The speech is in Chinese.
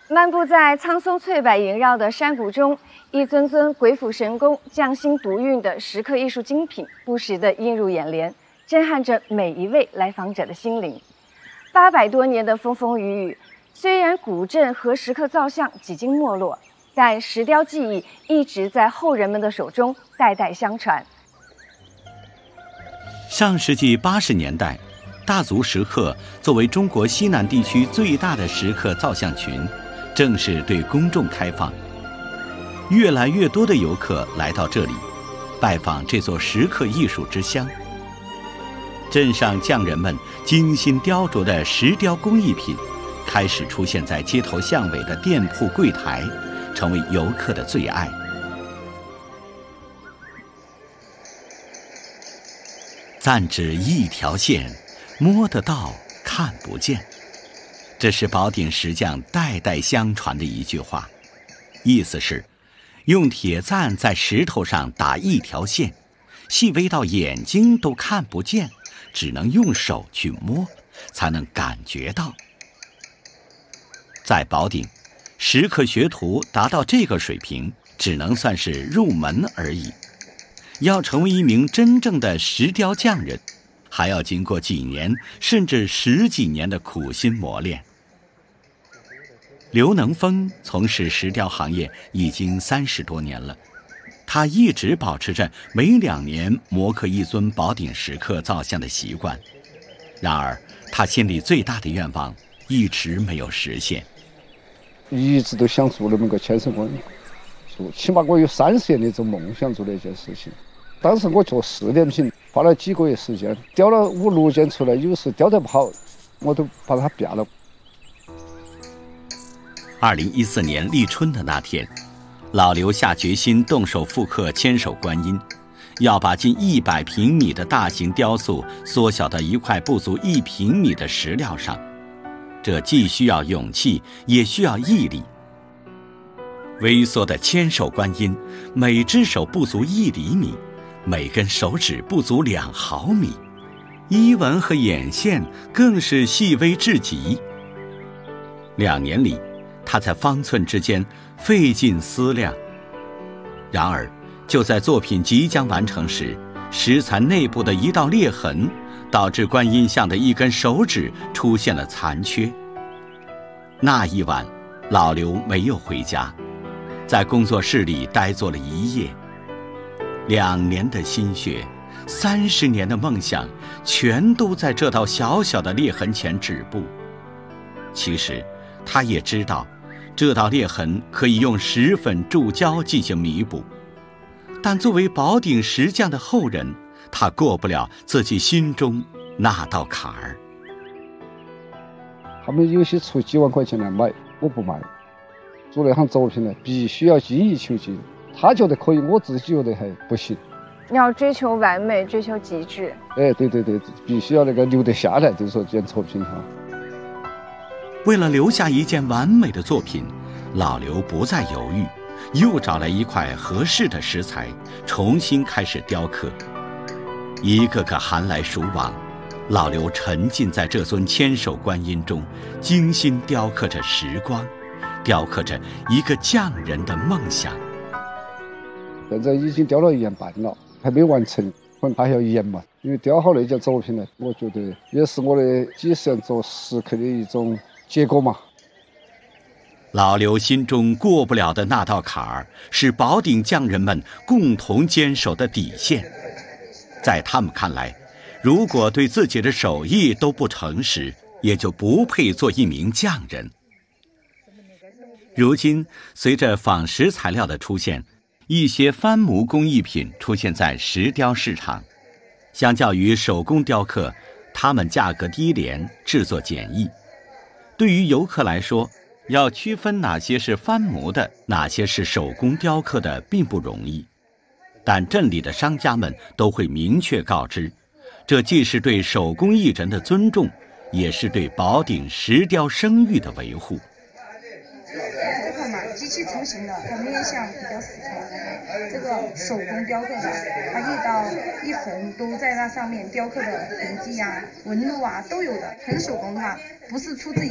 漫步在苍松翠柏萦绕的山谷中，一尊尊鬼斧神工、匠心独运的石刻艺术精品不时地映入眼帘，震撼着每一位来访者的心灵。800多年的风风雨雨，虽然古镇和石刻造像几经没落，但石雕技艺一直在后人们的手中代代相传。 上世纪80年代，大足石刻作为中国西南地区最大的石刻造像群，正式对公众开放。越来越多的游客来到这里，拜访这座石刻艺术之乡。镇上匠人们精心雕琢的石雕工艺品，开始出现在街头巷尾的店铺柜台，成为游客的最爱。暂指一条线，摸得到，看不见。这是宝鼎石匠代代相传的一句话，意思是用铁钻在石头上打一条线，细微到眼睛都看不见，只能用手去摸，才能感觉到。在宝鼎，石刻学徒达到这个水平，只能算是入门而已。要成为一名真正的石雕匠人，还要经过几年甚至10几年的苦心磨练。刘能峰从事石雕行业已经30多年了，他一直保持着每2年磨刻一尊宝鼎石刻造像的习惯。然而，他心里最大的愿望一直没有实现。 一直都想做那么个千手观音，起码我有30年的这种梦想做的一件事情。当时我做试点品，花了几个月时间，雕了5、6件出来，有时雕得不好，我都把它变了。 2014年立春的那天，老刘下决心动手复刻千手观音，要把近100平米的大型雕塑缩小到一块不足1平米的石料上。这既需要勇气，也需要毅力。微缩的千手观音，每只手不足1厘米，每根手指不足2毫米，衣纹和眼线更是细微至极。2年里，他在方寸之间费尽思量。然而，就在作品即将完成时，石蚕内部的一道裂痕导致观音像的一根手指出现了残缺。那一晚，老刘没有回家，在工作室里呆坐了一夜。2年的心血，30年的梦想，全都在这道小小的裂痕前止步。其实，他也知道，这道裂痕可以用石粉注胶进行弥补，但作为宝鼎石匠的后人，他过不了自己心中那道坎儿。 他们有些出几万块钱来买，我不卖。做那行作品呢，必须要精益求精。他觉得可以，我自己觉得还不行。 要追求完美，追求极致。 对，必须要那个留得下来，就是说这件作品哈。 为了留下一件完美的作品，老刘不再犹豫，又找来一块合适的石材，重新开始雕刻。一个个寒来暑往，老刘沉浸在这尊千手观音中，精心雕刻着时光，雕刻着一个匠人的梦想。 现在已经雕了1年半了，还没完成，可能还要1年嘛。因为雕好那件作品呢，我觉得也是我的几10年做石刻的一种结果嘛。 老刘心中过不了的那道坎儿，是宝鼎匠人们共同坚守的底线。在他们看来，如果对自己的手艺都不诚实，也就不配做一名匠人。如今，随着仿石材料的出现，一些翻模工艺品出现在石雕市场。相较于手工雕刻，它们价格低廉，制作简易。对于游客来说，要区分哪些是翻模的，哪些是手工雕刻的并不容易。但镇里的商家们都会明确告知，这既是对手工艺人的尊重，也是对宝鼎石雕声誉的维护。 这块嘛，机器成型的，它面相比较死材。这个手工雕刻的，它一刀一缝都在那上面雕刻的痕迹啊、纹路啊都有的，很手工的话，不是出自